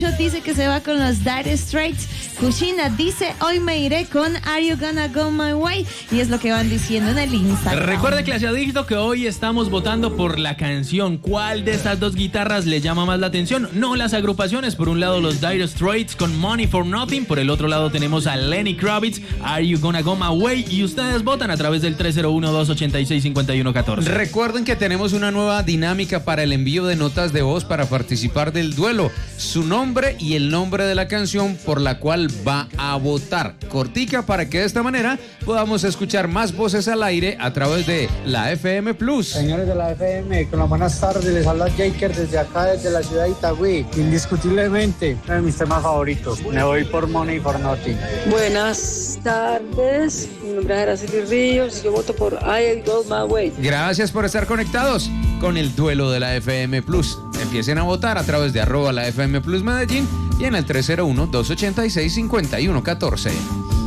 Dice que se va con los Dire Straits. Kushina dice, hoy me iré con Are You Gonna Go My Way. Y es lo que van diciendo en el Instagram. Recuerde, clase adicto, que hoy estamos votando por la canción. ¿Cuál de estas dos guitarras le llama más la atención? No las agrupaciones. Por un lado, los Dire Straits con Money for Nothing. Por el otro lado tenemos a Lenny Kravitz, Are You Gonna Go My Way. Y ustedes votan a través del 301-286-5114. Recuerden que tenemos una nueva dinámica para el envío de notas de voz para participar del duelo. Su nombre y el nombre de la canción por la cual va a votar. Cortica, para que de esta manera podamos escuchar más voces al aire a través de la FM Plus. Señores de la FM, con las buenas tardes, les habla Jaker desde acá, desde la ciudad de Itagüí. Indiscutiblemente, uno de mis temas favoritos. Me voy por Money for Nothing. Buenas tardes, mi nombre es Araceli Ríos, yo voto por I Go My Way. Gracias por estar conectados con el duelo de la FM Plus. Empiecen a votar a través de @la FM Plus Medellín y en el 301-286-5114.